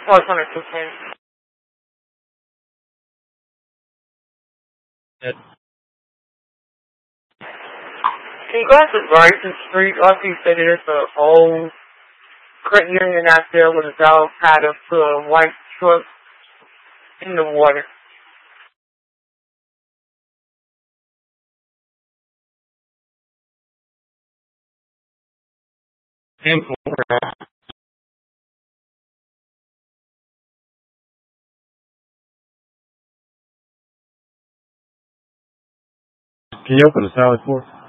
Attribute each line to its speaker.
Speaker 1: 510. Can you go to Bryson Street? Like you said, there's an old credit union out there with a dog tied up to a white truck in the water.
Speaker 2: Simple. Can you open the salad for us?